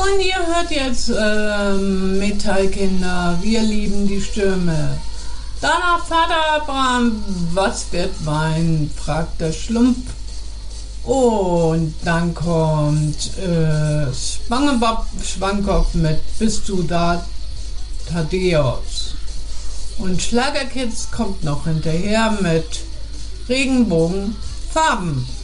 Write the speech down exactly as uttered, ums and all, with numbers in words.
Und ihr hört jetzt äh, Metallkinder, wir lieben die Stürme. Danach Vater Abraham, was wird Wein, fragt der Schlumpf. Und dann kommt äh, Schwangebob Schwankopf mit Bist du da, Thaddeus. Und Schlagerkids kommt noch hinterher mit Regenbogenfarben.